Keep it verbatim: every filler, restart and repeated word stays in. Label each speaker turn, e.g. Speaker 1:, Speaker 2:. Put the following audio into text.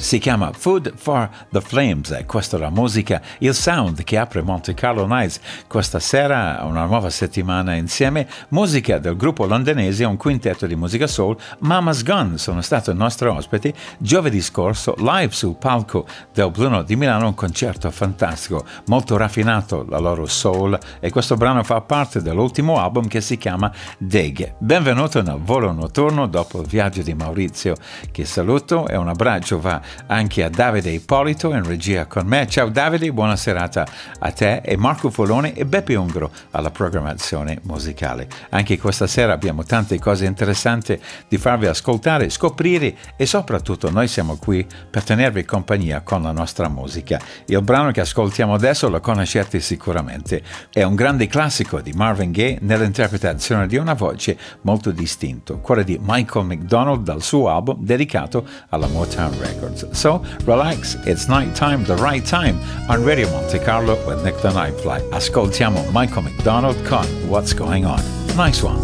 Speaker 1: Si chiama Food for the Flames, questa è la musica, il sound che apre Monte Carlo Nights questa sera, una nuova settimana insieme, musica del gruppo londinese, un quintetto di musica soul, Mama's Gun, sono stato nostro ospite giovedì scorso, live sul palco del Bruno di Milano, un concerto fantastico, molto raffinato la loro soul, e questo brano fa parte dell'ultimo album che si chiama Dig. Benvenuto nel volo notturno dopo il viaggio di Maurizio, che saluto, e un abbraccio va anche a Davide Ippolito in regia con me. Ciao Davide, buona serata a te, e Marco Folone e Beppe Ungro alla programmazione musicale. Anche questa sera abbiamo tante cose interessanti di farvi ascoltare, scoprire, e soprattutto noi siamo qui per tenervi compagnia con la nostra musica. Il brano che ascoltiamo adesso lo conoscete sicuramente, è un grande classico di Marvin Gaye nell'interpretazione di una voce molto distinta, quella di Michael McDonald dal suo album dedicato alla Motown Records. So, relax, it's night time, the right time, on Radio Monte Carlo with Nick the Nightfly. Ascoltiamo Michael McDonald con What's Going On. Nice one.